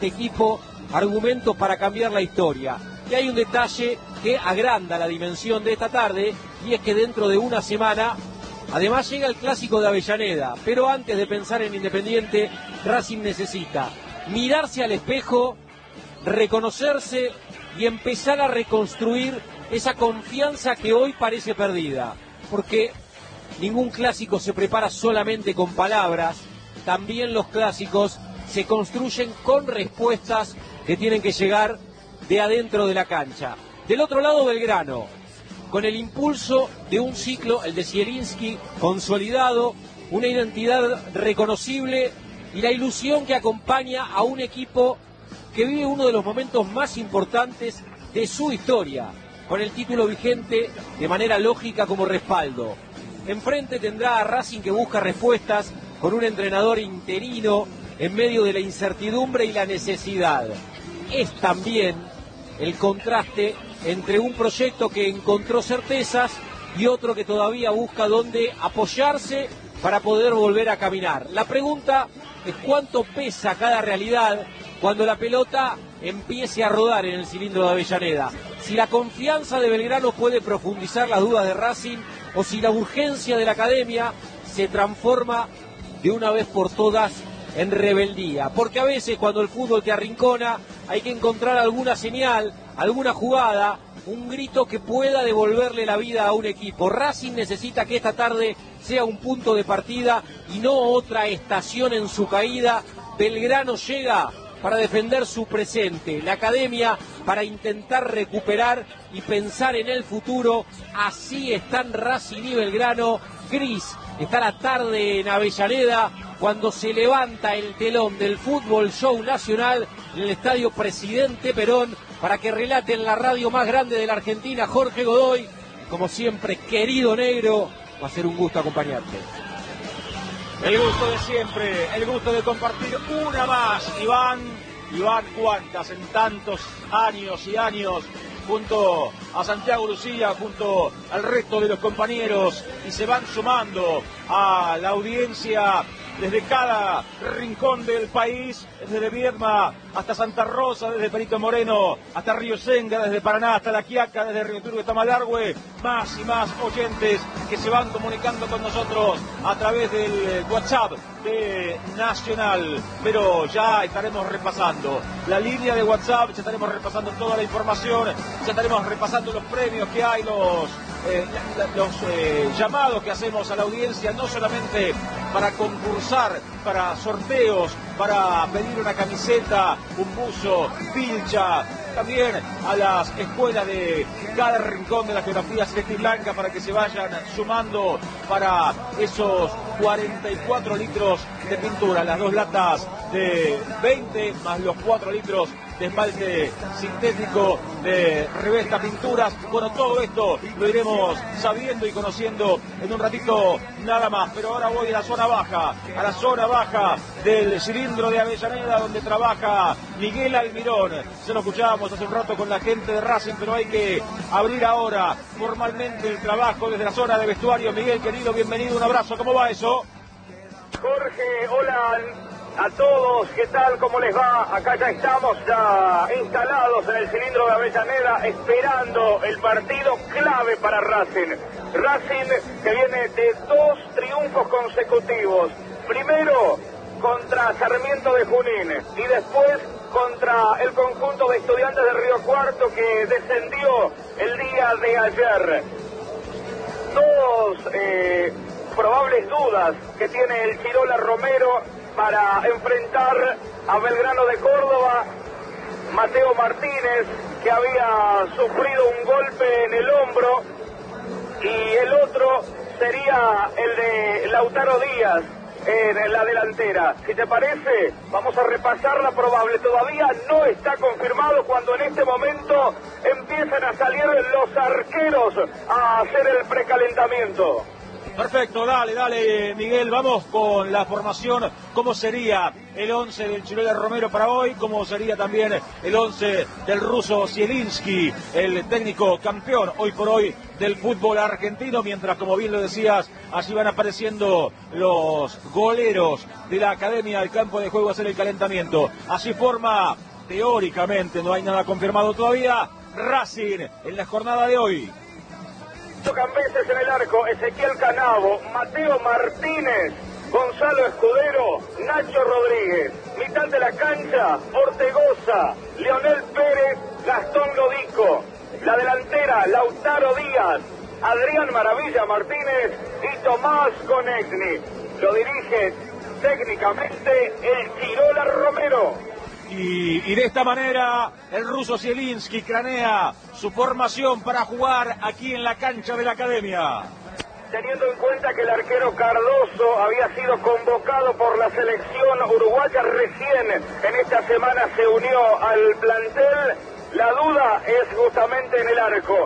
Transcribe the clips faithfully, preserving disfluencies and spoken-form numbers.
equipo argumentos para cambiar la historia. Y hay un detalle que agranda la dimensión de esta tarde, y es que dentro de una semana, además llega el clásico de Avellaneda, pero antes de pensar en Independiente, Racing necesita mirarse al espejo, reconocerse y empezar a reconstruir esa confianza que hoy parece perdida, porque ningún clásico se prepara solamente con palabras, también los clásicos se construyen con respuestas que tienen que llegar de adentro de la cancha. Del otro lado, Belgrano, con el impulso de un ciclo, el de Zielinski, consolidado, una identidad reconocible y la ilusión que acompaña a un equipo que vive uno de los momentos más importantes de su historia, con el título vigente de manera lógica como respaldo. Enfrente tendrá a Racing, que busca respuestas con un entrenador interino en medio de la incertidumbre y la necesidad. Es también el contraste entre un proyecto que encontró certezas y otro que todavía busca dónde apoyarse para poder volver a caminar. La pregunta es cuánto pesa cada realidad cuando la pelota empiece a rodar en el cilindro de Avellaneda. Si la confianza de Belgrano puede profundizar las dudas de Racing, o si la urgencia de la academia se transforma de una vez por todas en rebeldía. Porque a veces cuando el fútbol te arrincona hay que encontrar alguna señal, alguna jugada, un grito que pueda devolverle la vida a un equipo. Racing necesita que esta tarde sea un punto de partida y no otra estación en su caída. Belgrano llega para defender su presente, la academia para intentar recuperar y pensar en el futuro. Así están Racing y Belgrano. Gris está la tarde en Avellaneda cuando se levanta el telón del Fútbol Show Nacional en el Estadio Presidente Perón, para que relate en la radio más grande de la Argentina Jorge Godoy. Como siempre, querido negro, va a ser un gusto acompañarte. El gusto de siempre, el gusto de compartir una más, Iván. Iván, cuántas en tantos años y años, junto a Santiago Lucía, junto al resto de los compañeros, y se van sumando a la audiencia desde cada rincón del país, desde Viedma hasta Santa Rosa, desde Perito Moreno hasta Río Senga, desde Paraná hasta La Quiaca, desde Río Turbio hasta Malargüe, más y más oyentes que se van comunicando con nosotros a través del WhatsApp de Nacional. Pero ya estaremos repasando la línea de WhatsApp, ya estaremos repasando toda la información, ya estaremos repasando los premios que hay, los Eh, los eh, llamados que hacemos a la audiencia, no solamente para concursar, para sorteos, para pedir una camiseta, un buzo, pilcha, también a las escuelas de cada rincón de la geografía celeste y blanca, para que se vayan sumando para esos cuarenta y cuatro litros de pintura, las dos latas de veinte más los cuatro litros de esmalte sintético de Revesta Pinturas. Bueno, todo esto lo iremos sabiendo y conociendo en un ratito nada más, pero ahora voy a la zona baja, a la zona baja del cilindro de Avellaneda, donde trabaja Miguel Almirón. Se lo escuchábamos hace un rato con la gente de Racing, pero hay que abrir ahora formalmente el trabajo desde la zona de vestuario. Miguel, querido, bienvenido, un abrazo, ¿cómo va eso? Jorge, hola a todos, ¿qué tal? ¿Cómo les va? Acá ya estamos ya instalados en el cilindro de Avellaneda, esperando el partido clave para Racing. Racing que viene de dos triunfos consecutivos. Primero contra Sarmiento de Junín y después contra el conjunto de Estudiantes de Río Cuarto, que descendió el día de ayer. Dos eh, probables dudas que tiene el Chirola Romero para enfrentar a Belgrano de Córdoba. Mateo Martínez, que había sufrido un golpe en el hombro, y el otro sería el de Lautaro Díaz en la delantera. Si te parece, vamos a repasar la probable. Todavía no está confirmado, cuando en este momento empiezan a salir los arqueros a hacer el precalentamiento. Perfecto, dale, dale, Miguel, vamos con la formación. ¿Cómo sería el once del Chirola Romero para hoy? ¿Cómo sería también el once del ruso Zielinski, el técnico campeón hoy por hoy del fútbol argentino? Mientras, como bien lo decías, allí van apareciendo los goleros de la academia del campo de juego a hacer el calentamiento. Así forma, teóricamente, no hay nada confirmado todavía, Racing en la jornada de hoy. Cambeses en el arco, Ezequiel Canavo, Mateo Martínez, Gonzalo Escudero, Nacho Rodríguez. Mitad de la cancha, Ortegoza, Leonel Pérez, Gastón Lodico. La delantera, Lautaro Díaz, Adrián Maravilla Martínez y Tomás Konechny. Lo dirige técnicamente el Chirola Romero. Y, y de esta manera el ruso Zielinski cranea su formación para jugar aquí en la cancha de la academia. Teniendo en cuenta que el arquero Cardoso había sido convocado por la selección uruguaya, recién en esta semana se unió al plantel, la duda es justamente en el arco.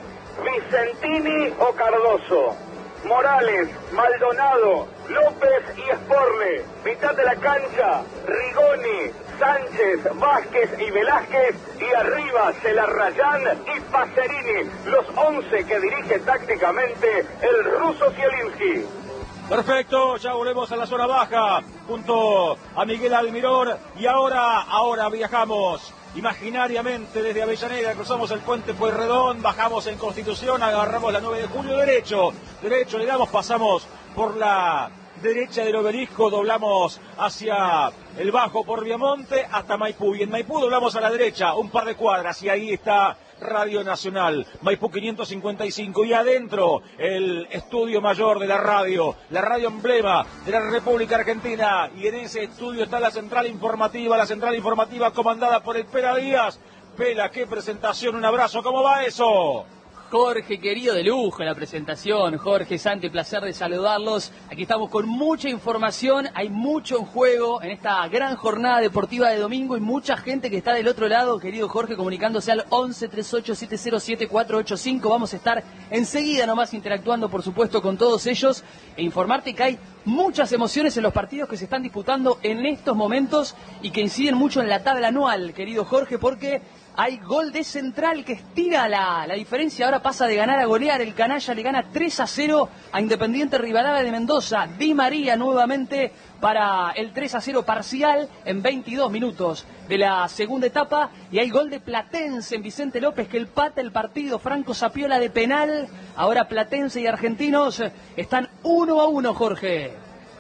Vicentini o Cardoso. Morales, Maldonado, López y Sporle. Mitad de la cancha, Rigoni, Sánchez, Vázquez y Velázquez. Y arriba, Celarrayán y Pacerini. Los once que dirige tácticamente el ruso Zielinski. Perfecto, ya volvemos a la zona baja junto a Miguel Almirón. Y ahora, ahora viajamos imaginariamente desde Avellaneda, cruzamos el puente Pueyrredón, bajamos en Constitución, agarramos la nueve de julio, derecho, derecho, le damos, pasamos por la derecha del obelisco, doblamos hacia el bajo por Viamonte hasta Maipú, y en Maipú doblamos a la derecha un par de cuadras y ahí está Radio Nacional, Maipú quinientos cincuenta y cinco, y adentro el estudio mayor de la radio, la radio emblema de la República Argentina, y en ese estudio está la central informativa, la central informativa comandada por el Pela Díaz. Pela, qué presentación, un abrazo, ¿cómo va eso? Jorge, querido, de lujo en la presentación. Jorge, Santi, placer de saludarlos. Aquí estamos con mucha información, hay mucho en juego en esta gran jornada deportiva de domingo y mucha gente que está del otro lado, querido Jorge, comunicándose al once, treinta y ocho, setenta, siete cuatro ocho cinco. Vamos a estar enseguida nomás interactuando, por supuesto, con todos ellos e informarte que hay muchas emociones en los partidos que se están disputando en estos momentos y que inciden mucho en la tabla anual, querido Jorge, porque hay gol de Central que estira la, la diferencia, ahora pasa de ganar a golear. El canalla le gana tres a cero a Independiente Rivadavia de Mendoza. Di María nuevamente para el tres a cero parcial en veintidós minutos de la segunda etapa. Y hay gol de Platense en Vicente López que empata el partido. Franco Sapiola de penal. Ahora Platense y Argentinos están uno a uno, Jorge.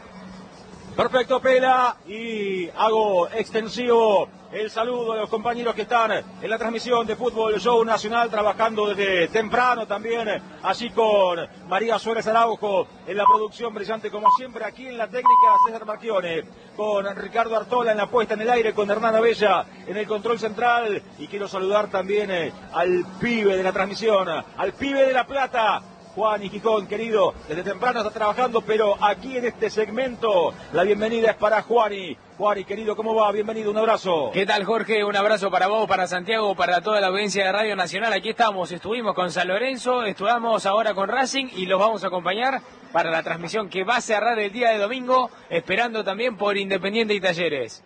Perfecto, Pela, y hago extensivo el saludo a los compañeros que están en la transmisión de Fútbol Show Nacional, trabajando desde temprano también, así con María Suárez Araujo en la producción brillante como siempre, aquí en la técnica César Marchione, con Ricardo Artola en la puesta en el aire, con Hernán Abella en el control central, y quiero saludar también eh, al pibe de la transmisión, al pibe de La Plata, Juan y Gijón, querido, desde temprano está trabajando, pero aquí en este segmento la bienvenida es para Juani. Juani, querido, ¿cómo va? Bienvenido, un abrazo. ¿Qué tal, Jorge? Un abrazo para vos, para Santiago, para toda la audiencia de Radio Nacional. Aquí estamos, estuvimos con San Lorenzo, estuvimos ahora con Racing y los vamos a acompañar para la transmisión que va a cerrar el día de domingo, esperando también por Independiente y Talleres.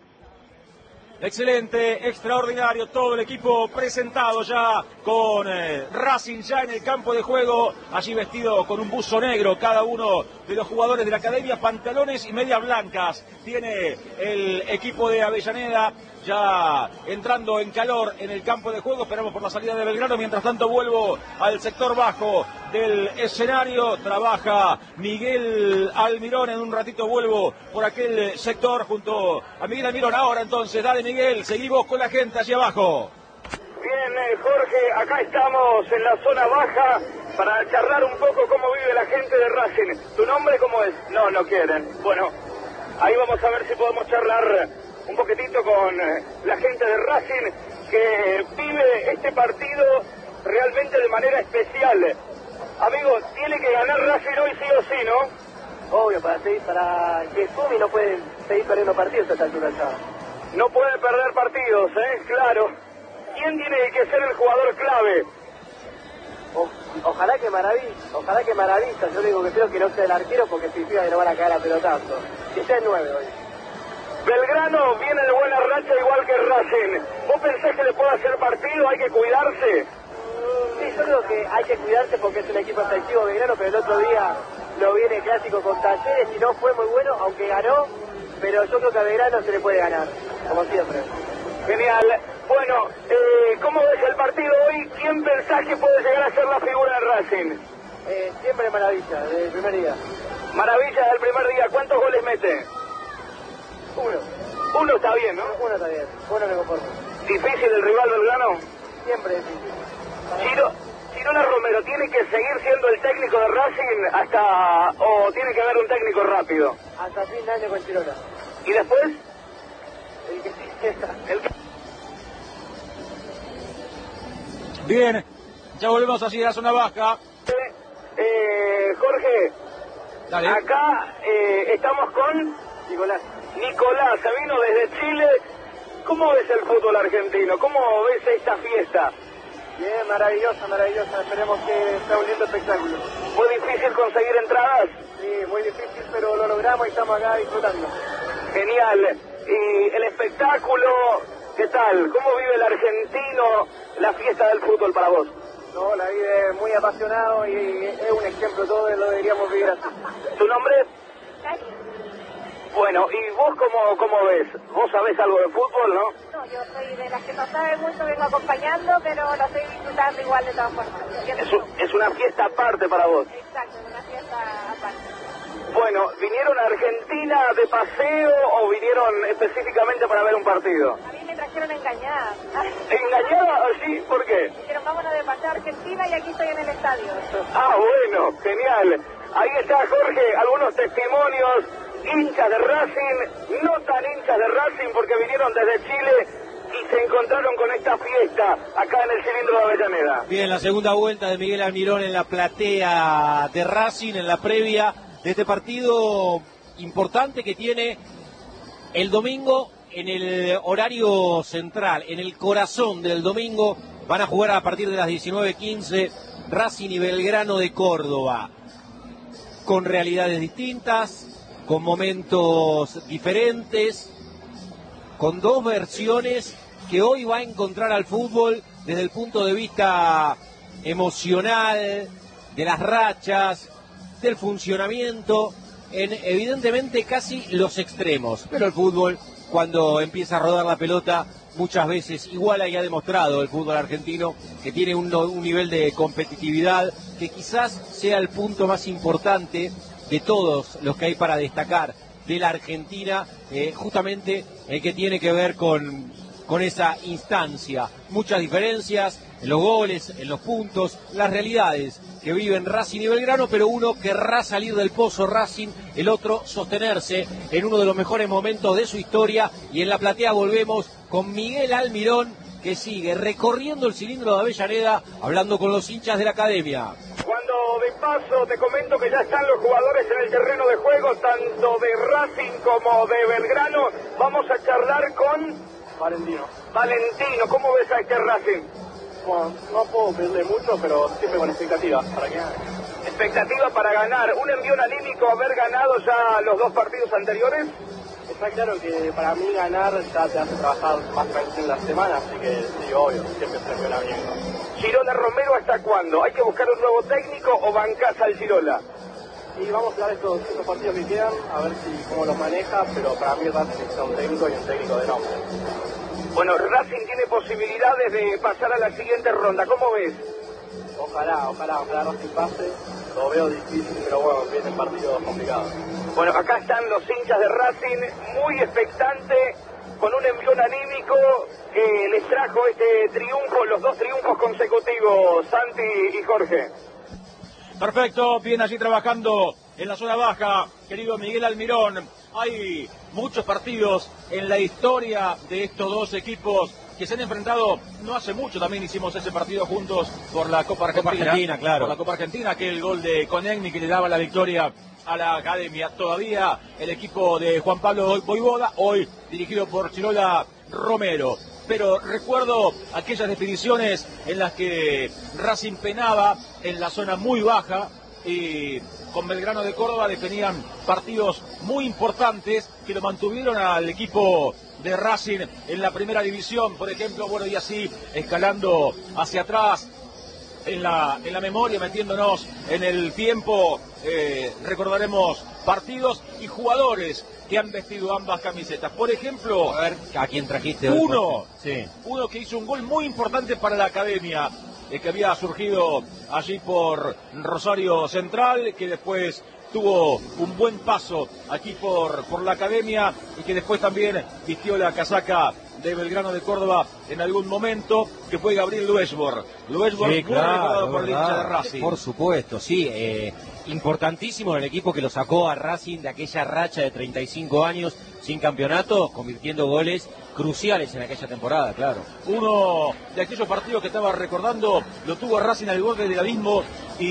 Excelente, extraordinario, todo el equipo presentado ya con eh, Racing ya en el campo de juego, allí vestido con un buzo negro cada uno de los jugadores de la academia, pantalones y medias blancas. Tiene el equipo de Avellaneda ya entrando en calor en el campo de juego, esperamos por la salida de Belgrano. Mientras tanto vuelvo al sector bajo del escenario, trabaja Miguel Almirón, en un ratito vuelvo por aquel sector junto a Miguel Almirón. Ahora entonces, dale Miguel, seguimos con la gente allí abajo. Bien, eh, Jorge, acá estamos en la zona baja para charlar un poco cómo vive la gente de Racing. ¿Tu nombre cómo es? No, no quieren. Bueno, ahí vamos a ver si podemos charlar un poquitito con eh, la gente de Racing que vive este partido realmente de manera especial. Amigo, tiene que ganar Racing hoy sí o sí, ¿no? Obvio, para seguir, para que Sumi no puede seguir perdiendo partidos a esta altura ya. No puede perder partidos, ¿eh? Claro. ¿Quién tiene que ser el jugador clave? O, ojalá que maravilla, ojalá que maravilla. Yo digo que creo que no sea el arquero porque significa que no van a caer a pelotazo. Que sea el nueve hoy. Belgrano viene de buena racha igual que Racing. ¿Vos pensás que le puede hacer partido? ¿Hay que cuidarse? Sí, yo creo que hay que cuidarse porque es un equipo efectivo Belgrano, pero el otro día lo viene clásico con Talleres y no fue muy bueno, aunque ganó, pero yo creo que a Belgrano se le puede ganar, como siempre. Genial. Bueno, eh, ¿cómo ves el partido hoy? ¿Quién pensás que puede llegar a ser la figura de Racing? Eh, siempre maravilla, desde el primer día. Maravilla del primer día. ¿Cuántos goles mete? Uno. Uno está bien, ¿no? Uno está bien, uno me conformo. ¿Difícil el rival Belgrano? Siempre difícil. Chiro, Chirola Romero, ¿tiene que seguir siendo el técnico de Racing hasta... o tiene que haber un técnico rápido? Hasta fin de año con Chirola. ¿Y después? El que quiera. El que... Bien, ya volvemos así de la zona baja. Eh, Jorge, Dale. acá eh, estamos con Nicolás. Nicolás, se vino desde Chile. ¿Cómo ves el fútbol argentino? ¿Cómo ves esta fiesta? Bien, maravillosa, maravillosa. Esperemos que sea un lindo espectáculo. ¿Fue difícil conseguir entradas? Sí, muy difícil, pero lo logramos y estamos acá disfrutando. Genial. ¿Y el espectáculo? ¿Qué tal? ¿Cómo vive el argentino la fiesta del fútbol para vos? No, la vida es muy apasionado y es un ejemplo, todos lo deberíamos vivir así. ¿Tu nombre? Bueno, ¿y vos cómo, cómo ves? ¿Vos sabés algo de fútbol, no? No, yo soy de las que no sabe mucho, vengo acompañando, pero lo estoy disfrutando igual de todas formas. Es, un, es una fiesta aparte para vos. Exacto, es una fiesta aparte. Bueno, ¿vinieron a Argentina de paseo o vinieron específicamente para ver un partido? A mí me trajeron engañada. ¿Engañada? ¿Sí? ¿Por qué? Dijeron, vámonos de paseo a Argentina y aquí estoy en el estadio. Ah, bueno, genial. Ahí está, Jorge, algunos testimonios, hinchas de Racing, no tan hinchas de Racing porque vinieron desde Chile y se encontraron con esta fiesta acá en el cilindro de Avellaneda. Bien, la segunda vuelta de Miguel Almirón en la platea de Racing, en la previa de este partido importante que tiene el domingo en el horario central, en el corazón del domingo. Van a jugar a partir de las diecinueve quince Racing y Belgrano de Córdoba, con realidades distintas, con momentos diferentes, con dos versiones que hoy va a encontrar al fútbol desde el punto de vista emocional, de las rachas, del funcionamiento, en evidentemente casi los extremos. Pero el fútbol, cuando empieza a rodar la pelota, muchas veces iguala y ha demostrado el fútbol argentino que tiene un, un nivel de competitividad que quizás sea el punto más importante de todos los que hay para destacar de la Argentina, eh, justamente el que tiene que ver con, con esa instancia. Muchas diferencias en los goles, en los puntos, las realidades que viven Racing y Belgrano, pero uno querrá salir del pozo Racing, el otro sostenerse en uno de los mejores momentos de su historia. Y en la platea volvemos con Miguel Almirón, que sigue recorriendo el cilindro de Avellaneda, hablando con los hinchas de la academia. Cuando de paso te comento que ya están los jugadores en el terreno de juego, tanto de Racing como de Belgrano, vamos a charlar con Valentino. Valentino. ¿Cómo ves a este Racing? Bueno, no puedo pedirle mucho, pero siempre con expectativas para que gane. Expectativa para ganar. ¿Un envión anímico haber ganado ya los dos partidos anteriores? Está claro que para mí ganar ya te hace trabajar más tranquilo en la semana, así que sí, obvio, siempre se me bien. Chirola Romero, ¿hasta cuándo? ¿Hay que buscar un nuevo técnico o bancás al Chirola? Y vamos a dar estos, estos partidos que quedan, a ver si cómo los maneja, pero para mí Racing necesita un técnico y un técnico de nombre. Bueno, Racing tiene posibilidades de pasar a la siguiente ronda. ¿Cómo ves? Ojalá, ojalá, ojalá Racing pase. Lo veo difícil, pero bueno, vienen partidos complicados. Bueno, acá están los hinchas de Racing, muy expectante, con un envión anímico que les trajo este triunfo, los dos triunfos consecutivos, Santi y Jorge. Perfecto, bien allí trabajando en la zona baja, querido Miguel Almirón. Hay muchos partidos en la historia de estos dos equipos que se han enfrentado no hace mucho. También hicimos ese partido juntos por la Copa Argentina. Copa Argentina, claro. Por la Copa Argentina, que el gol de Konechny que le daba la victoria a la academia. Todavía el equipo de Juan Pablo Voivoda, hoy dirigido por Chirola Romero. pero recuerdo aquellas definiciones en las que Racing penaba en la zona muy baja y con Belgrano de Córdoba definían partidos muy importantes que lo mantuvieron al equipo de Racing en la primera división, por ejemplo, bueno, y así escalando hacia atrás en la, en la memoria, metiéndonos en el tiempo, eh, recordaremos partidos y jugadores que han vestido ambas camisetas. Por ejemplo, a ver, ¿a quién trajiste? Uno, sí. uno que hizo un gol muy importante para la academia, eh, que había surgido allí por Rosario Central, que después tuvo un buen paso aquí por, por la academia y que después también vistió la casaca de Belgrano de Córdoba en algún momento, que fue Gabriel Luesbor. Luesbor, sí, muy claro, recordado por el hincha de Racing. Por supuesto, sí. Eh, importantísimo en el equipo que lo sacó a Racing de aquella racha de treinta y cinco años sin campeonato, convirtiendo goles cruciales en aquella temporada, claro. Uno de aquellos partidos que estaba recordando lo tuvo a Racing al borde del abismo,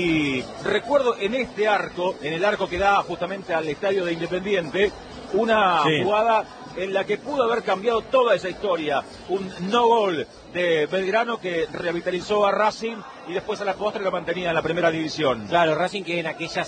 y recuerdo en este arco, en el arco que da justamente al estadio de Independiente, una sí. jugada en la que pudo haber cambiado toda esa historia. Un no gol de Belgrano que revitalizó a Racing y después a la postre lo mantenía en la primera división. Claro, Racing que en aquella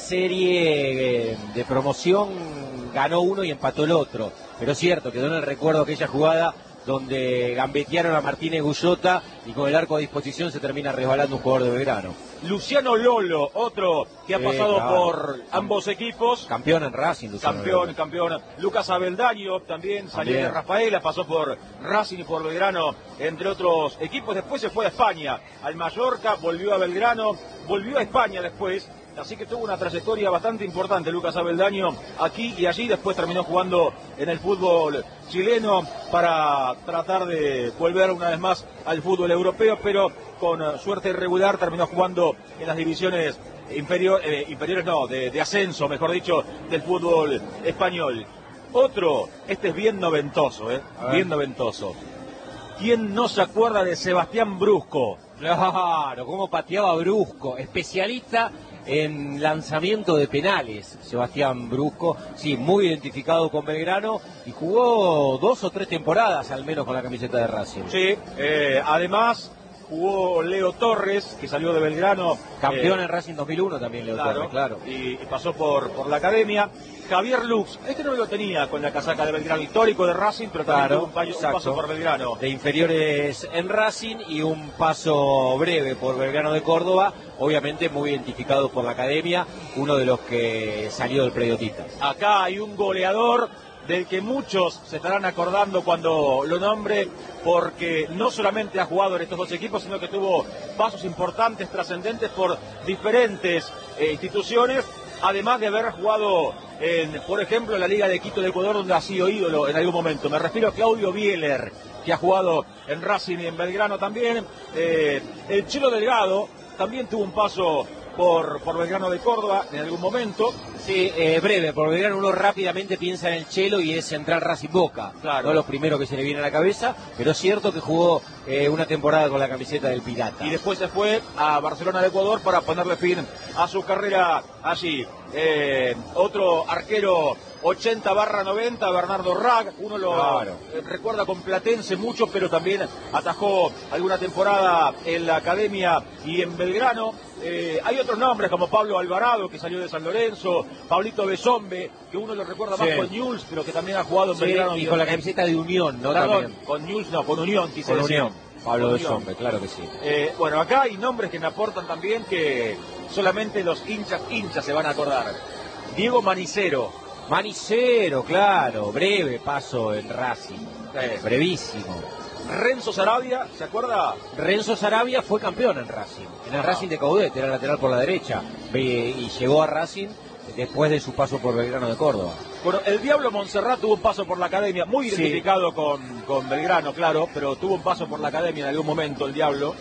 serie de promoción ganó uno y empató el otro. Pero es cierto, quedó en el recuerdo aquella jugada donde gambetearon a Martínez Gullota y con el arco a disposición se termina resbalando un jugador de Belgrano. Luciano Lolo, otro que ha pasado sí, claro. por ambos equipos. Campeón en Racing, Luciano Campeón, Lolo. campeón. Lucas Abeldaño también, salió de Rafaela, pasó por Racing y por Belgrano, entre otros equipos. Después se fue a España, al Mallorca, volvió a Belgrano, volvió a España después. Así que tuvo una trayectoria bastante importante Lucas Abeldaño aquí y allí. Después terminó jugando en el fútbol chileno para tratar de volver una vez más al fútbol europeo, pero con suerte irregular terminó jugando en las divisiones inferior, eh, inferiores, no, de, de ascenso, mejor dicho, del fútbol español. Otro, este es bien noventoso, eh, bien noventoso. ¿Quién no se acuerda de Sebastián Brusco? Claro, cómo pateaba Brusco, especialista en lanzamiento de penales, Sebastián Brusco, sí, muy identificado con Belgrano y jugó dos o tres temporadas al menos con la camiseta de Racing. Sí, eh, además jugó Leo Torres, que salió de Belgrano. Campeón eh, en Racing dos mil uno también Leo claro, Torres, claro. Y, y pasó por, por la academia. Javier Lux, este no lo tenía con la casaca de Belgrano, histórico de Racing, pero también claro, tuvo un, payo, un paso por Belgrano. De inferiores en Racing y un paso breve por Belgrano de Córdoba, obviamente muy identificado por la academia, uno de los que salió del predio Tita. Acá hay un goleador del que muchos se estarán acordando cuando lo nombre, porque no solamente ha jugado en estos dos equipos, sino que tuvo pasos importantes, trascendentes por diferentes eh, instituciones, además de haber jugado, en, por ejemplo, en la Liga de Quito de Ecuador, donde ha sido ídolo en algún momento. Me refiero a Claudio Bieler, que ha jugado en Racing y en Belgrano también. Eh, el Chelo Delgado también tuvo un paso por, por Belgrano de Córdoba en algún momento. Sí, eh, breve, por Belgrano uno rápidamente piensa en el Chelo y es Central Racing Boca. Claro. No lo primero que se le viene a la cabeza, pero es cierto que jugó eh, una temporada con la camiseta del Pirata. Y después se fue a Barcelona de Ecuador para ponerle fin a su carrera allí. Eh, otro arquero ochenta barra noventa, Bernardo Rag, uno lo claro. eh, recuerda con Platense mucho, pero también atajó alguna temporada en la academia y en Belgrano. Eh, hay otros nombres como Pablo Alvarado, que salió de San Lorenzo, Pablito Besombe, que uno lo recuerda sí. más con Newell's, pero que también ha jugado en sí, Belgrano. Y, y con la camiseta de Unión, ¿no? Perdón, también. con Newell's no, con Unión, quise con decir. Unión. Pablo Besombe, claro que sí. Eh, bueno, acá hay nombres que me aportan también que solamente los hinchas hinchas se van a acordar. Diego Manicero. Manicero, claro, breve paso en Racing, eh, brevísimo. Renzo Sarabia, ¿se acuerda? Renzo Sarabia fue campeón en Racing, en el ah. Racing de Caudet, era lateral por la derecha, y llegó a Racing después de su paso por Belgrano de Córdoba. Bueno, el Diablo Montserrat tuvo un paso por la academia, muy identificado sí. con, con Belgrano, claro, pero tuvo un paso por la academia en algún momento el Diablo.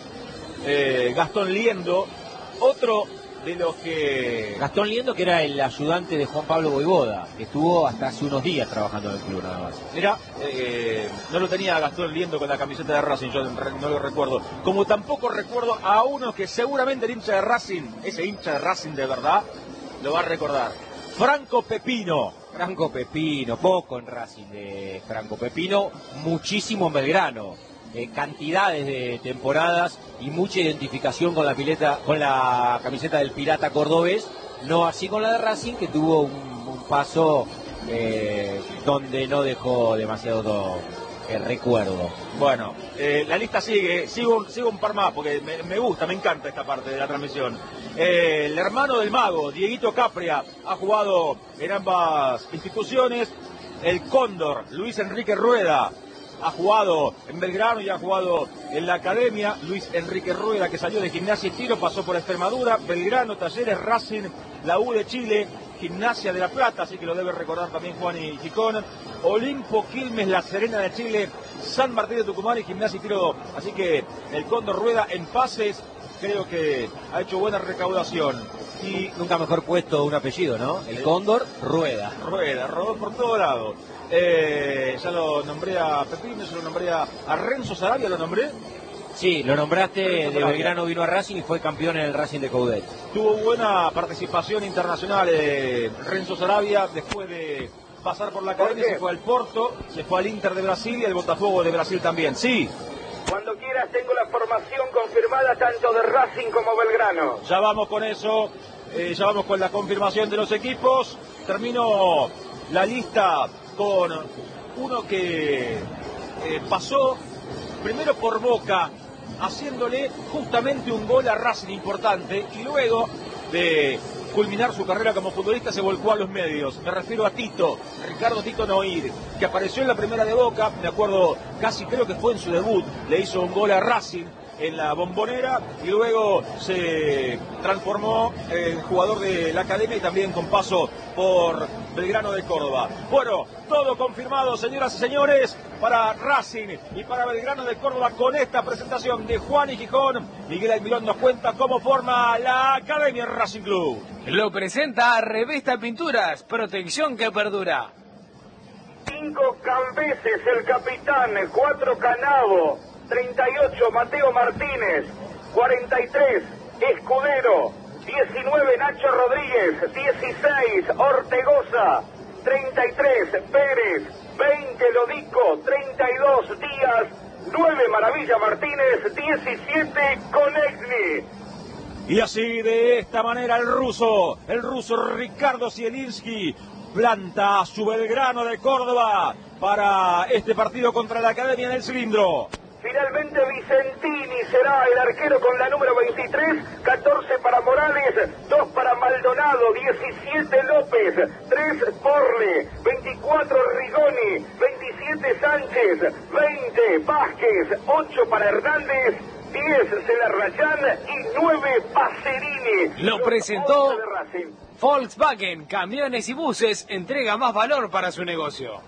Eh, Gastón Liendo, otro de los que... Gastón Liendo, que era el ayudante de Juan Pablo Voivoda, que estuvo hasta hace unos días trabajando en el club nada más. Mira, eh, no lo tenía Gastón Liendo con la camiseta de Racing, yo no lo recuerdo. Como tampoco recuerdo a uno que seguramente el hincha de Racing, ese hincha de Racing de verdad, lo va a recordar. Franco Pepino. Franco Pepino, poco en Racing de Franco Pepino, muchísimo en Belgrano. eh, cantidades de temporadas y mucha identificación con la pileta, con la camiseta del Pirata cordobés, no así con la de Racing, que tuvo un, un paso eh, donde no dejó demasiado eh, recuerdo. Bueno, eh, la lista sigue, sigo, sigo un par más porque me, me gusta, me encanta esta parte de la transmisión. Eh, el hermano del mago, Dieguito Capria, ha jugado en ambas instituciones. El Cóndor, Luis Enrique Rueda, ha jugado en Belgrano y ha jugado en la academia. Luis Enrique Rueda, que salió de Gimnasia y Tiro, pasó por Extremadura, Belgrano, Talleres, Racing, la U de Chile, Gimnasia de La Plata, así que lo debe recordar también Juan y Chicón, Olimpo, Quilmes, La Serena de Chile, San Martín de Tucumán y Gimnasia y Tiro. Así que el Cóndor Rueda en pases, creo que ha hecho buena recaudación. Y nunca mejor puesto un apellido, ¿no? El Cóndor Rueda. Rueda, rodó por todo lado. Eh, ya lo nombré a Pepino, ya lo nombré a, a Renzo Sarabia, ¿lo nombré? Sí, lo nombraste, de Belgrano vino a Racing y fue campeón en el Racing de Coudet. Tuvo buena participación internacional eh, Renzo Sarabia, después de pasar por la academia, se fue al Porto, se fue al Inter de Brasil y al Botafogo de Brasil también. Sí. Cuando quieras tengo la formación confirmada tanto de Racing como Belgrano. Ya vamos con eso, eh, ya vamos con la confirmación de los equipos. Termino la lista con uno que eh, pasó primero por Boca, haciéndole justamente un gol a Racing importante, y luego de culminar su carrera como futbolista se volcó a los medios. Me refiero a Tito, Ricardo Tito Noir, que apareció en la primera de Boca, me acuerdo, casi creo que fue en su debut, le hizo un gol a Racing en la Bombonera y luego se transformó en jugador de la academia y también con paso por Belgrano de Córdoba. Bueno, todo confirmado, señoras y señores, para Racing y para Belgrano de Córdoba con esta presentación de Juan y Gijón. Miguel Almirón nos cuenta cómo forma la Academia Racing Club. Lo presenta Revista Pinturas, protección que perdura. Cinco Cambeses, el capitán, cuatro Canavo, treinta y ocho Mateo Martínez, cuarenta y tres Escudero, diecinueve Nacho Rodríguez, dieciséis Ortegoza, treinta y tres Pérez, veinte Lodico, treinta y dos Díaz, nueve Maravilla Martínez, diecisiete Konechny. Y así, de esta manera, el ruso, el ruso Ricardo Zielinski planta a su Belgrano de Córdoba para este partido contra la Academia en el Cilindro. Finalmente Vicentini será el arquero con la número veintitrés, catorce para Morales, dos para Maldonado, diecisiete López, tres Porle, veinticuatro Rigoni, veintisiete Sánchez, veinte Vázquez, ocho para Hernández, diez Celarrayán y nueve Pacerini. Lo presentó Volkswagen, camiones y buses, entrega más valor para su negocio.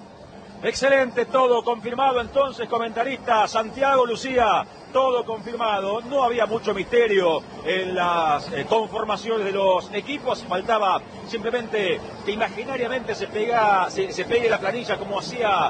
Excelente, todo confirmado entonces, comentarista Santiago Lucía, todo confirmado. No había mucho misterio en las eh, conformaciones de los equipos, faltaba simplemente que imaginariamente se, pega, se, se pegue la planilla como hacía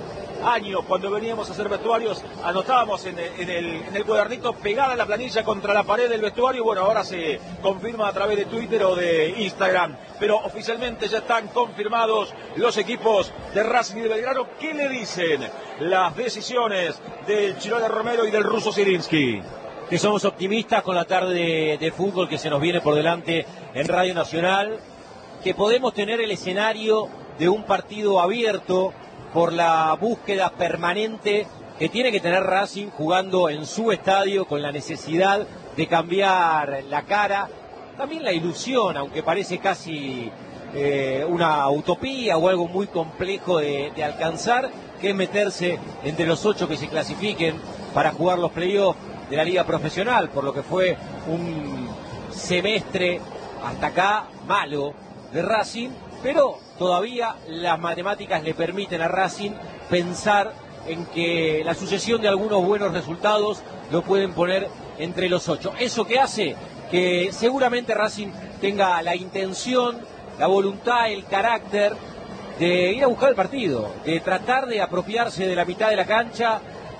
años cuando veníamos a hacer vestuarios, anotábamos en, en, el, en el cuadernito pegada la planilla contra la pared del vestuario. Bueno, ahora se confirma a través de Twitter o de Instagram, pero oficialmente ya están confirmados los equipos de Racing y de Belgrano. ¿Qué le dicen las decisiones del Chirone Romero y del ruso Zielinski? Que somos optimistas con la tarde de, de fútbol que se nos viene por delante en Radio Nacional, que podemos tener el escenario de un partido abierto por la búsqueda permanente que tiene que tener Racing jugando en su estadio, con la necesidad de cambiar la cara, también la ilusión, aunque parece casi eh, una utopía o algo muy complejo de, de alcanzar, que es meterse entre los ocho que se clasifiquen para jugar los playoffs de la liga profesional, por lo que fue un semestre hasta acá malo de Racing, pero todavía las matemáticas le permiten a Racing pensar en que la sucesión de algunos buenos resultados lo pueden poner entre los ocho. Eso que hace que seguramente Racing tenga la intención, la voluntad, el carácter de ir a buscar el partido, de tratar de apropiarse de la mitad de la cancha,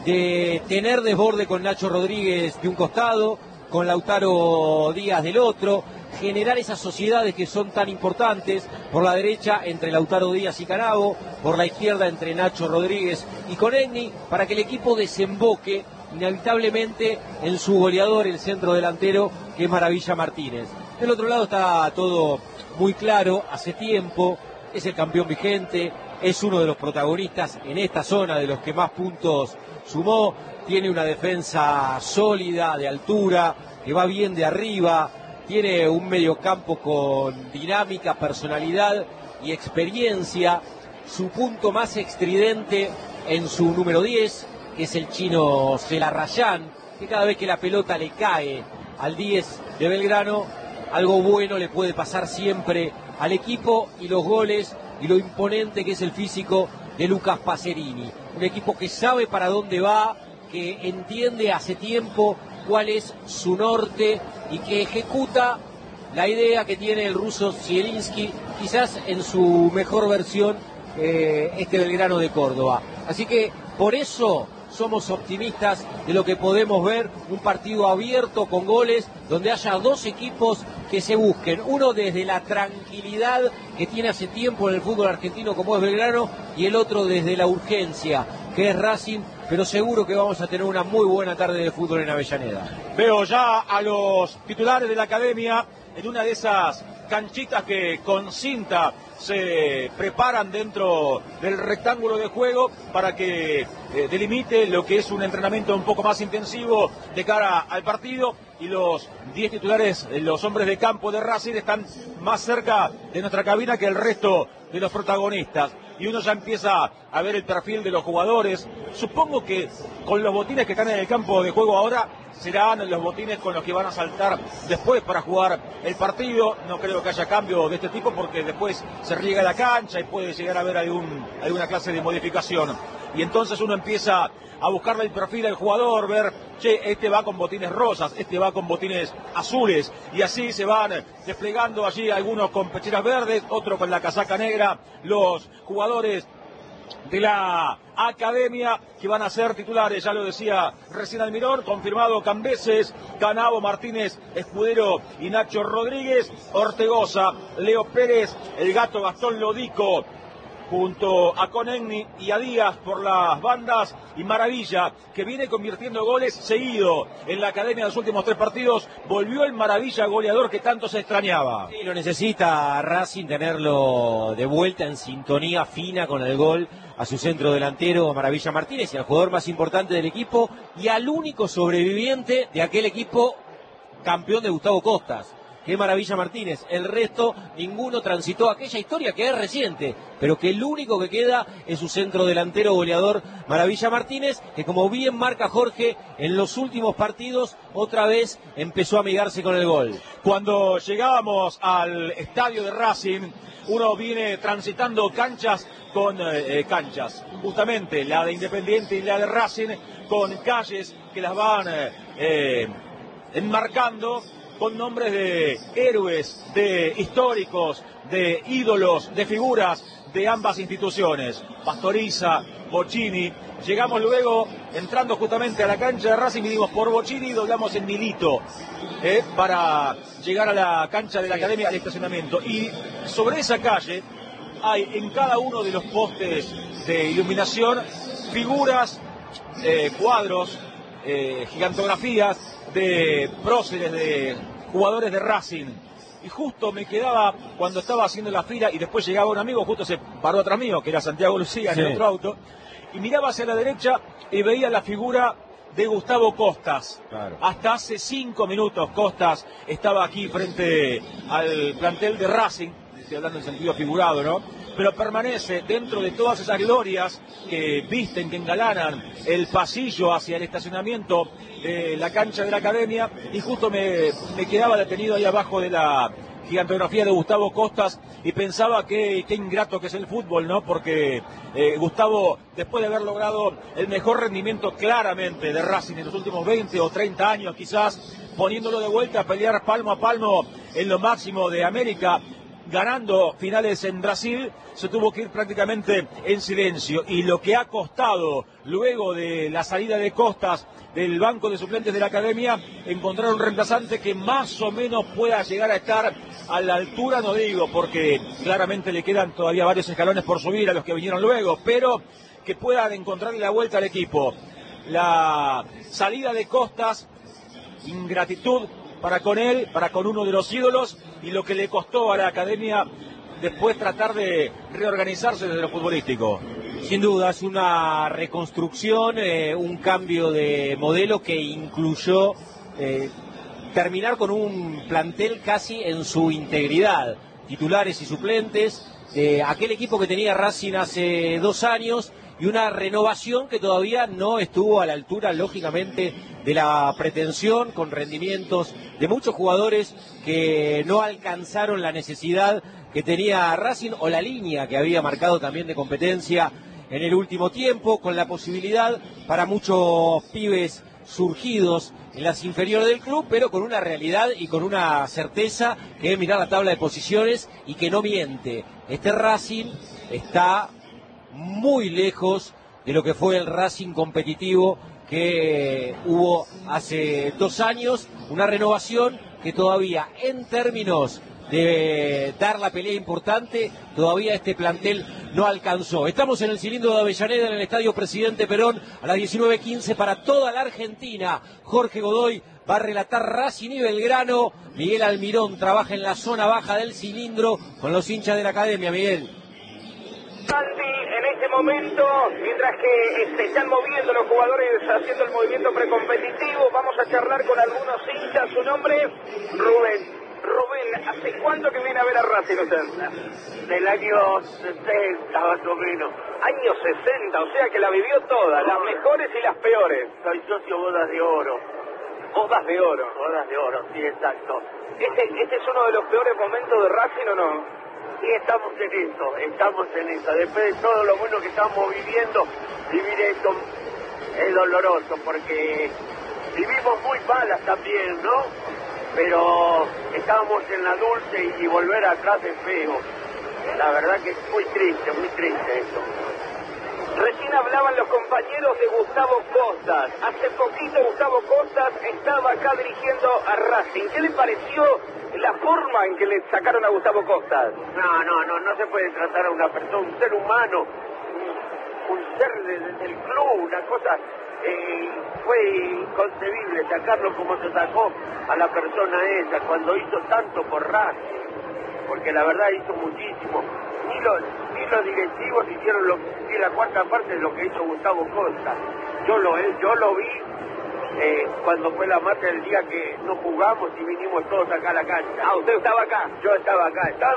de tener desborde con Nacho Rodríguez de un costado, con Lautaro Díaz del otro, generar esas sociedades que son tan importantes, por la derecha entre Lautaro Díaz y Canavo, por la izquierda entre Nacho Rodríguez y Conegni, para que el equipo desemboque inevitablemente en su goleador, el centro delantero, que es Maravilla Martínez. Del otro lado está todo muy claro, hace tiempo, es el campeón vigente, es uno de los protagonistas en esta zona, de los que más puntos sumó, tiene una defensa sólida, de altura, que va bien de arriba, tiene un mediocampo con dinámica, personalidad y experiencia, su punto más estridente en su número diez, que es el chino Celarrayán, que cada vez que la pelota le cae al diez de Belgrano, algo bueno le puede pasar siempre al equipo, y los goles y lo imponente que es el físico de Lucas Pacerini. Un equipo que sabe para dónde va, que entiende hace tiempo cuál es su norte y que ejecuta la idea que tiene el ruso Zielinski, quizás en su mejor versión, eh, este Belgrano de Córdoba. Así que por eso somos optimistas de lo que podemos ver, un partido abierto con goles, donde haya dos equipos que se busquen, uno desde la tranquilidad que tiene hace tiempo en el fútbol argentino como es Belgrano, y el otro desde la urgencia que es Racing, pero seguro que vamos a tener una muy buena tarde de fútbol en Avellaneda. Veo ya a los titulares de la academia en una de esas canchitas que con cinta se preparan dentro del rectángulo de juego para que eh, delimite lo que es un entrenamiento un poco más intensivo de cara al partido, y los diez titulares, los hombres de campo de Racing, están más cerca de nuestra cabina que el resto de los protagonistas, y uno ya empieza a ver el perfil de los jugadores. Supongo que con los botines que están en el campo de juego ahora serán los botines con los que van a saltar después para jugar el partido. No creo que haya cambio de este tipo, porque después se riega la cancha y puede llegar a haber algún, alguna clase de modificación. Y entonces uno empieza a buscarle el perfil al jugador, ver, che, este va con botines rosas, este va con botines azules, y así se van desplegando allí, algunos con pecheras verdes, otros con la casaca negra, los jugadores de la academia que van a ser titulares. Ya lo decía recién Almirón, confirmado Cambeses, Canavo, Martínez, Escudero y Nacho Rodríguez, Ortegoza, Leo Pérez, el Gato Gastón Lodico, junto a Conegni y a Díaz por las bandas, y Maravilla, que viene convirtiendo goles seguido en la academia de los últimos tres partidos. Volvió el Maravilla goleador que tanto se extrañaba. Sí, lo necesita Racing, tenerlo de vuelta en sintonía fina con el gol a su centro delantero Maravilla Martínez, y al jugador más importante del equipo y al único sobreviviente de aquel equipo campeón de Gustavo Costas, que es Maravilla Martínez. El resto, ninguno transitó aquella historia que es reciente, pero que el único que queda es su centro delantero goleador Maravilla Martínez, que como bien marca Jorge, en los últimos partidos otra vez empezó a amigarse con el gol. Cuando llegábamos al estadio de Racing, uno viene transitando canchas con eh, canchas, justamente la de Independiente y la de Racing, con calles que las van eh, eh, enmarcando con nombres de héroes, de históricos, de ídolos, de figuras de ambas instituciones, Pastoriza, Bocchini. Llegamos luego, entrando justamente a la cancha de Racing, vinimos por Bocchini y doblamos en Milito, eh, para llegar a la cancha de la academia, al estacionamiento. Y sobre esa calle hay en cada uno de los postes de iluminación figuras, eh, cuadros, eh, gigantografías de próceres, de jugadores de Racing. Y justo me quedaba, cuando estaba haciendo la fila y después llegaba un amigo, justo se paró atrás mío, que era Santiago Lucía, en sí, el otro auto, y miraba hacia la derecha y veía la figura de Gustavo Costas. Claro. Hasta hace cinco minutos Costas estaba aquí frente al plantel de Racing, estoy hablando en sentido figurado, ¿no? Pero permanece dentro de todas esas glorias que visten, que engalanan el pasillo hacia el estacionamiento de la cancha de la academia, y justo me, me quedaba detenido ahí abajo de la gigantografía de Gustavo Costas y pensaba que qué ingrato que es el fútbol, ¿no? Porque eh, Gustavo, después de haber logrado el mejor rendimiento claramente de Racing en los últimos veinte o treinta años quizás, poniéndolo de vuelta a pelear palmo a palmo en lo máximo de América, ganando finales en Brasil, se tuvo que ir prácticamente en silencio. Y lo que ha costado, luego de la salida de Costas del banco de suplentes de la academia, encontrar un reemplazante que más o menos pueda llegar a estar a la altura, no digo, porque claramente le quedan todavía varios escalones por subir a los que vinieron luego, pero que puedan encontrarle la vuelta al equipo. La salida de Costas, ingratitud para con él, para con uno de los ídolos, y lo que le costó a la academia después tratar de reorganizarse desde lo futbolístico. Sin duda, es una reconstrucción, eh, un cambio de modelo que incluyó eh, terminar con un plantel casi en su integridad, titulares y suplentes, eh, aquel equipo que tenía Racing hace dos años, y una renovación que todavía no estuvo a la altura, lógicamente, de la pretensión, con rendimientos de muchos jugadores que no alcanzaron la necesidad que tenía Racing, o la línea que había marcado también de competencia en el último tiempo, con la posibilidad para muchos pibes surgidos en las inferiores del club, pero con una realidad y con una certeza que es mirar la tabla de posiciones y que no miente. Este Racing está muy lejos de lo que fue el Racing competitivo que hubo hace dos años, una renovación que todavía, en términos de dar la pelea importante, todavía este plantel no alcanzó. Estamos en el cilindro de Avellaneda, en el Estadio Presidente Perón, a las diecinueve quince para toda la Argentina. Jorge Godoy va a relatar Racing y Belgrano. Miguel Almirón trabaja en la zona baja del cilindro con los hinchas de la academia. Miguel. Santi, en este momento, mientras que se están moviendo los jugadores haciendo el movimiento precompetitivo, vamos a charlar con algunos hinchas. Su nombre, Rubén. Rubén, ¿hace cuánto que viene a ver a Racing usted? Del año sesenta, más o menos. Año sesenta, o sea que la vivió toda, las mejores y las peores. Soy socio Bodas de Oro. Bodas de Oro. Bodas de Oro, sí, exacto. ¿Este, este es uno de los peores momentos de Racing o no? Sí, estamos en eso, estamos en eso. Después de todo lo bueno que estamos viviendo, vivir esto es doloroso, porque vivimos muy malas también, ¿no? Pero estábamos en la dulce y volver atrás es feo. La verdad que es muy triste, muy triste eso. Recién hablaban los compañeros de Gustavo Costas. Hace poquito Gustavo Costas estaba acá dirigiendo a Racing. ¿Qué le pareció la forma en que le sacaron a Gustavo Costas? No, no, no, no se puede tratar a una persona, un ser humano, un, un ser de, de, del club, una cosa... Eh, fue inconcebible sacarlo como se sacó a la persona esa cuando hizo tanto por Racing, porque la verdad hizo muchísimo. Ni los, ni los directivos hicieron lo, ni la cuarta parte de lo que hizo Gustavo Costa. Yo lo, yo lo vi eh, cuando fue la marcha del día que no jugamos y vinimos todos acá a la cancha. Ah, usted estaba acá. Yo estaba acá, estaba...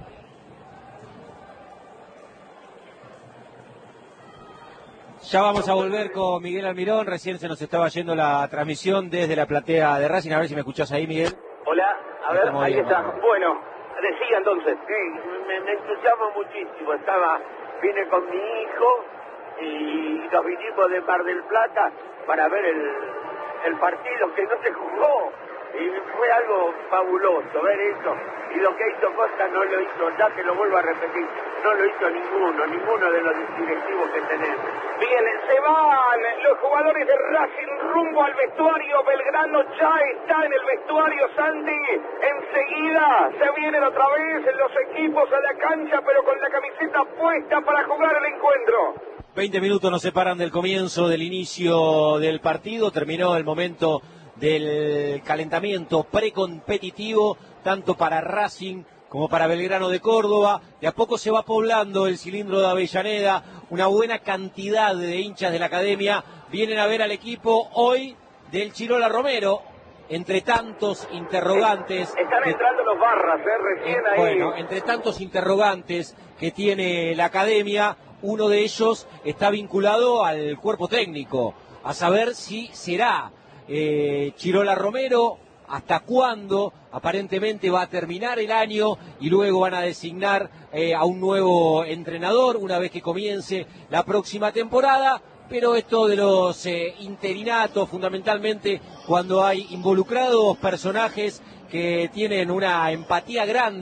Ya vamos a volver con Miguel Almirón. Recién se nos estaba yendo la transmisión desde la platea de Racing. A ver si me escuchás ahí, Miguel. Hola, a ver, ahí bien, está. vamos. Bueno, decía entonces. Sí, me, me entusiasma muchísimo. Estaba, vine con mi hijo y nos vinimos de Mar del Plata para ver el, el partido que no se jugó. Y fue algo fabuloso ver eso. Y lo que hizo Costa no lo hizo, ya te lo vuelvo a repetir, no lo hizo ninguno, ninguno de los directivos que tenemos. Bien, se van los jugadores de Racing rumbo al vestuario. Belgrano ya está en el vestuario, Santi. Enseguida se vienen otra vez los equipos a la cancha, pero con la camiseta puesta para jugar el encuentro. veinte minutos nos separan del comienzo, del inicio del partido. Terminó el momento del calentamiento precompetitivo, tanto para Racing como para Belgrano de Córdoba. De a poco se va poblando el cilindro de Avellaneda. Una buena cantidad de hinchas de la academia vienen a ver al equipo hoy del Chirola Romero. Entre tantos interrogantes... Están entrando los barras, ¿eh? Recién eh, ahí. Bueno, entre tantos interrogantes que tiene la academia, uno de ellos está vinculado al cuerpo técnico, a saber si será eh, Chirola Romero, hasta cuándo. Aparentemente va a terminar el año y luego van a designar eh, a un nuevo entrenador una vez que comience la próxima temporada. Pero esto de los eh, interinatos, fundamentalmente cuando hay involucrados personajes que tienen una empatía grande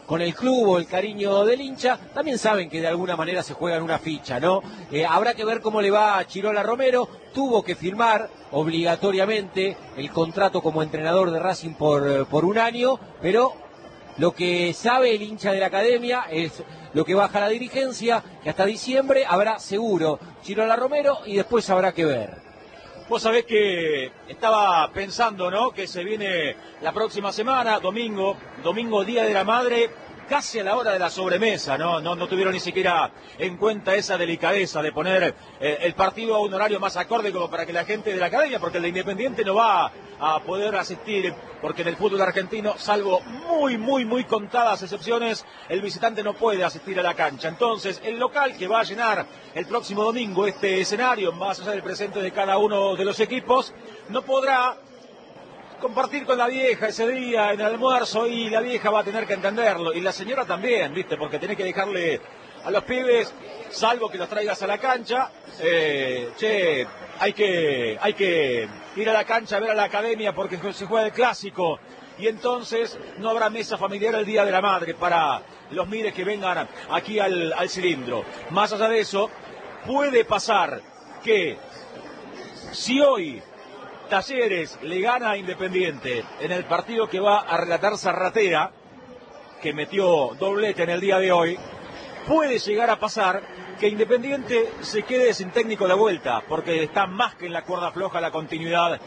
con el club o el cariño del hincha, también saben que de alguna manera se juegan una ficha, ¿no? Eh, habrá que ver cómo le va a Chirola Romero, tuvo que firmar obligatoriamente el contrato como entrenador de Racing por, por un año, pero lo que sabe el hincha de la academia es lo que baja la dirigencia, que hasta diciembre habrá seguro Chirola Romero y después habrá que ver. Vos sabés que estaba pensando, ¿no?, que se viene la próxima semana, domingo, domingo Día de la Madre, casi a la hora de la sobremesa, ¿no? No, no tuvieron ni siquiera en cuenta esa delicadeza de poner eh, el partido a un horario más acorde como para que la gente de la academia, porque el de Independiente no va a poder asistir, porque en el fútbol argentino, salvo muy, muy, muy contadas excepciones, el visitante no puede asistir a la cancha. Entonces, el local que va a llenar el próximo domingo este escenario, más allá del presente de cada uno de los equipos, no podrá compartir con la vieja ese día en el almuerzo, y la vieja va a tener que entenderlo, y la señora también, ¿viste? Porque tenés que dejarle a los pibes, salvo que los traigas a la cancha, eh, che, hay que, hay que ir a la cancha a ver a la academia porque se juega el clásico, y entonces no habrá mesa familiar el Día de la Madre para los mires que vengan aquí al, al cilindro. Más allá de eso, puede pasar que si hoy Talleres le gana a Independiente en el partido que va a relatar Zarratea, que metió doblete en el día de hoy, puede llegar a pasar que Independiente se quede sin técnico de vuelta, porque está más que en la cuerda floja la continuidad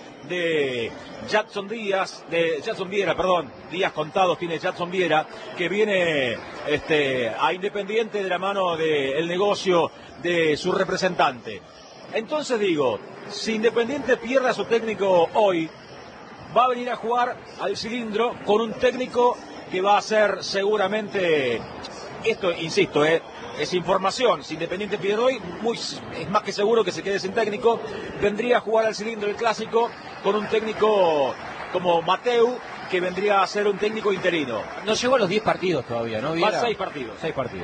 de Jackson Díaz, de Jackson Viera, perdón, días contados tiene Jackson Viera, que viene este, a Independiente de la mano del negocio de su representante. Entonces digo, si Independiente pierde a su técnico hoy, va a venir a jugar al cilindro con un técnico que va a ser seguramente, esto insisto, eh, es información, si Independiente pierde hoy, muy, es más que seguro que se quede sin técnico, vendría a jugar al cilindro el clásico con un técnico como Mateu, que vendría a ser un técnico interino. No llegó a los diez partidos todavía, ¿no? Va a seis partidos. Seis partidos.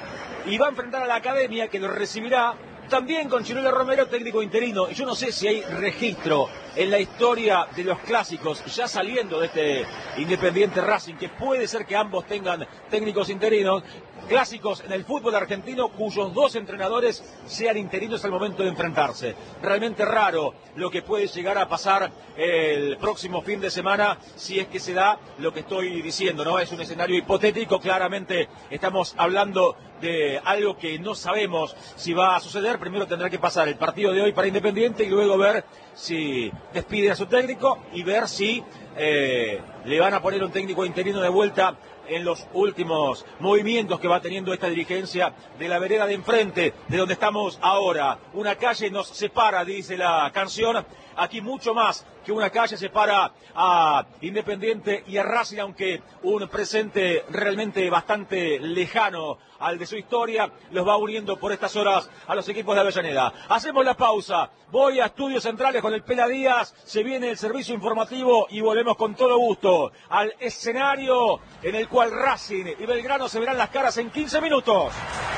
Y va a enfrentar a la academia, que lo recibirá también con Chirola Romero, técnico interino. Y yo no sé si hay registro en la historia de los clásicos, ya saliendo de este Independiente Racing, que puede ser que ambos tengan técnicos interinos, clásicos en el fútbol argentino cuyos dos entrenadores sean interinos al momento de enfrentarse. Realmente raro lo que puede llegar a pasar el próximo fin de semana, si es que se da lo que estoy diciendo, ¿no? Es un escenario hipotético, claramente estamos hablando de algo que no sabemos si va a suceder. Primero tendrá que pasar el partido de hoy para Independiente y luego ver si despide a su técnico y ver si eh, le van a poner un técnico interino de vuelta en los últimos movimientos que va teniendo esta dirigencia de la vereda de enfrente, de donde estamos ahora. Una calle nos separa, dice la canción, aquí mucho más que una calle separa a Independiente y a Racing, aunque un presente realmente bastante lejano al de su historia los va uniendo por estas horas a los equipos de Avellaneda. Hacemos la pausa, voy a Estudios Centrales con el Pela Díaz, se viene el servicio informativo y volvemos con todo gusto al escenario en el cual Racing y Belgrano se verán las caras en quince minutos.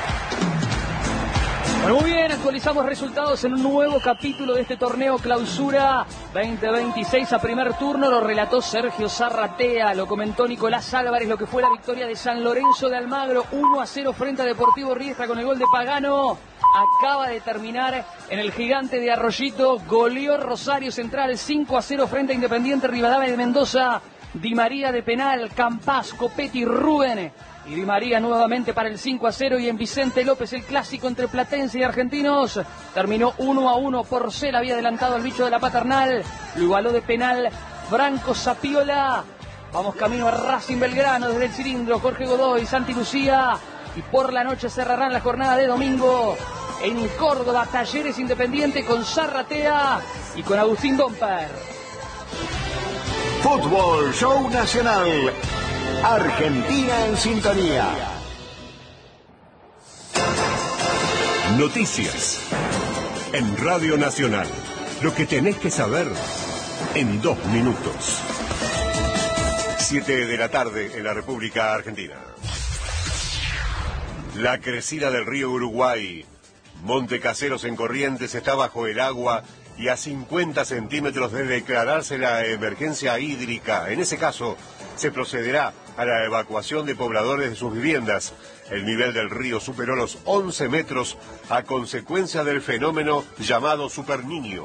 Bueno, muy bien, actualizamos resultados en un nuevo capítulo de este torneo Clausura veinte veintiséis a primer turno. Lo relató Sergio Zarratea, lo comentó Nicolás Álvarez, lo que fue la victoria de San Lorenzo de Almagro, uno a cero frente a Deportivo Riestra con el gol de Pagano. Acaba de terminar en el Gigante de Arroyito, goleó Rosario Central cinco a cero frente a Independiente Rivadavia de Mendoza. Di María de penal, Campás, Copetti, Rubén. Y Di María nuevamente para el cinco a cero, y en Vicente López el clásico entre Platense y Argentinos terminó uno a uno. Porcel había adelantado al bicho de la Paternal, lo igualó de penal Franco Sapiola. Vamos camino a Racing Belgrano desde el cilindro, Jorge Godoy, Santi Lucía, y por la noche cerrarán la jornada de domingo en Córdoba, Talleres Independiente con Zarratea y con Agustín Domper. Fútbol Show Nacional. Argentina en sintonía. Noticias en Radio Nacional. Lo que tenés que saber en dos minutos. Siete de la tarde en la República Argentina. La crecida del río Uruguay, Monte Caseros en Corrientes, está bajo el agua y a cincuenta centímetros de declararse la emergencia hídrica. En ese caso, se procederá a la evacuación de pobladores de sus viviendas. El nivel del río superó los once metros a consecuencia del fenómeno llamado Superniño.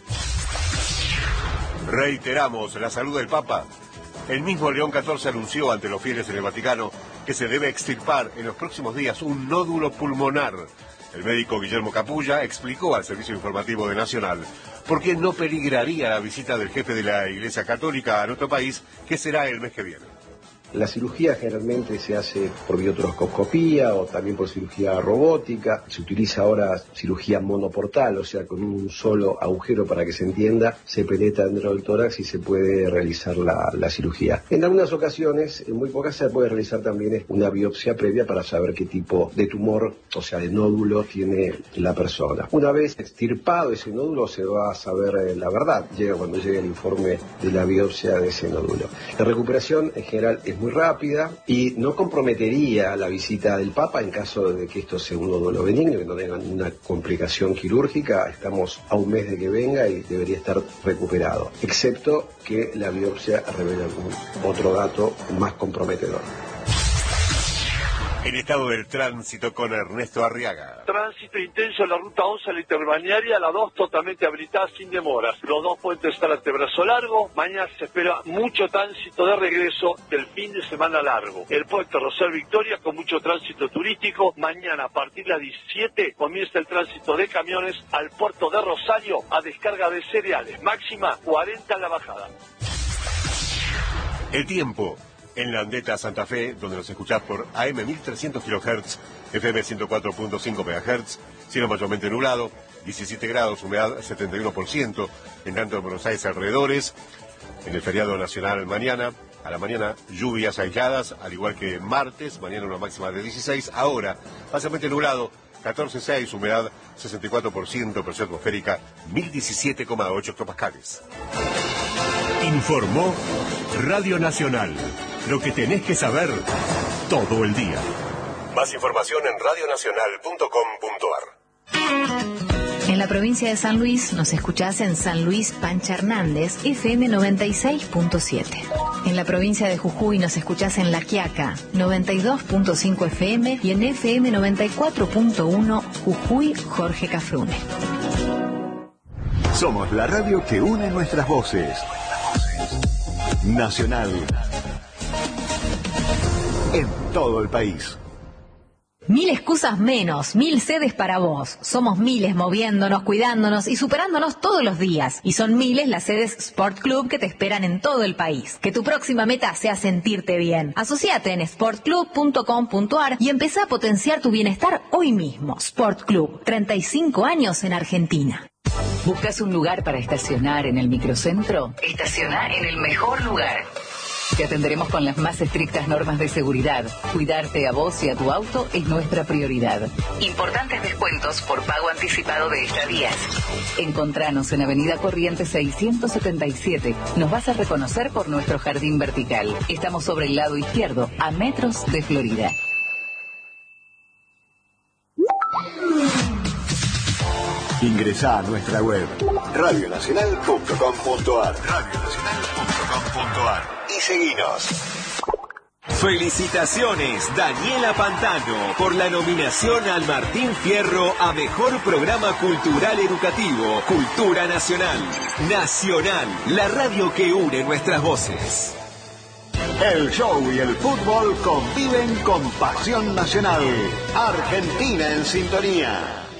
Reiteramos la salud del Papa. El mismo León catorce anunció ante los fieles en el Vaticano que se debe extirpar en los próximos días un nódulo pulmonar. El médico Guillermo Capulla explicó al servicio informativo de Nacional por qué no peligraría la visita del jefe de la Iglesia Católica a nuestro país, que será el mes que viene. La cirugía generalmente se hace por biotroscopía o también por cirugía robótica. Se utiliza ahora cirugía monoportal, o sea, con un solo agujero, para que se entienda, se penetra dentro del tórax y se puede realizar la, la cirugía. En algunas ocasiones, en muy pocas, se puede realizar también una biopsia previa para saber qué tipo de tumor, o sea, de nódulo tiene la persona. Una vez extirpado ese nódulo, se va a saber la verdad. Llega cuando llegue el informe de la biopsia de ese nódulo. La recuperación en general es muy muy rápida y no comprometería la visita del Papa en caso de que esto sea un nódulo benigno, que no tengan una complicación quirúrgica. Estamos a un mes de que venga y debería estar recuperado, excepto que la biopsia revela algún otro dato más comprometedor. El estado del tránsito con Ernesto Arriaga. Tránsito intenso en la ruta once a la interbalnearia, la dos totalmente habilitada sin demoras. Los dos puentes están ante Brazo Largo. Mañana se espera mucho tránsito de regreso del fin de semana largo. El puente Rosal Victoria con mucho tránsito turístico. Mañana a partir de las diecisiete comienza el tránsito de camiones al puerto de Rosario a descarga de cereales. Máxima cuarenta en la bajada. El tiempo. En la Andeta Santa Fe, donde nos escuchás por A M mil trescientos kilohertz, F M ciento cuatro punto cinco megahertz, cielo mayormente nublado, diecisiete grados, humedad setenta y uno por ciento, en tanto en Buenos Aires alrededores. En el feriado nacional mañana, a la mañana lluvias aisladas, al igual que martes, mañana una máxima de dieciséis, ahora parcialmente nublado, catorce punto seis, humedad sesenta y cuatro por ciento, presión atmosférica mil diecisiete coma ocho hectopascales. Informó Radio Nacional. Lo que tenés que saber todo el día. Más información en radio nacional punto com punto a r. En la provincia de San Luis nos escuchás en San Luis Pancha Hernández, F M noventa y seis punto siete. En la provincia de Jujuy nos escuchás en La Quiaca, noventa y dos punto cinco F M, y en F M noventa y cuatro punto uno Jujuy Jorge Cafrune. Somos la radio que une nuestras voces. Nacional. En todo el país. Mil excusas menos, mil sedes para vos. Somos miles moviéndonos, cuidándonos y superándonos todos los días. Y son miles las sedes Sport Club que te esperan en todo el país. Que tu próxima meta sea sentirte bien. Asociate en sport club punto com punto a r y empezá a potenciar tu bienestar hoy mismo. Sport Club, treinta y cinco años en Argentina. ¿Buscas un lugar para estacionar en el microcentro? Estaciona en el mejor lugar. Te atenderemos con las más estrictas normas de seguridad. Cuidarte a vos y a tu auto es nuestra prioridad. Importantes descuentos por pago anticipado de estadías. Encontranos en Avenida Corrientes seiscientos setenta y siete. Nos vas a reconocer por nuestro jardín vertical. Estamos sobre el lado izquierdo, a metros de Florida. Ingresá a nuestra web radio nacional punto com punto a r radio nacional punto com punto a r y seguinos. Felicitaciones, Daniela Pantano, por la nominación al Martín Fierro a Mejor Programa Cultural Educativo, Cultura Nacional. Nacional, la radio que une nuestras voces. El show y el fútbol conviven con pasión nacional. Argentina en sintonía.